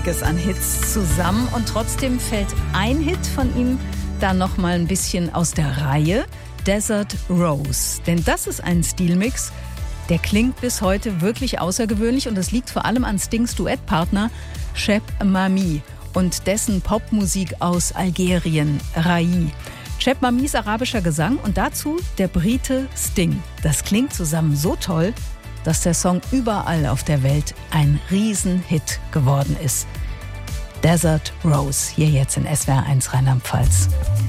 einiges an Hits zusammen und trotzdem fällt ein Hit von ihm da noch mal ein bisschen aus der Reihe, Desert Rose. Denn das ist ein Stilmix, der klingt bis heute wirklich außergewöhnlich und das liegt vor allem an Stings Duettpartner Cheb Mami und dessen Popmusik aus Algerien, Rai. Cheb Mamis arabischer Gesang und dazu der Brite Sting. Das klingt zusammen so toll, dass der Song überall auf der Welt ein Riesenhit geworden ist. Desert Rose, hier jetzt in SWR 1 Rheinland-Pfalz.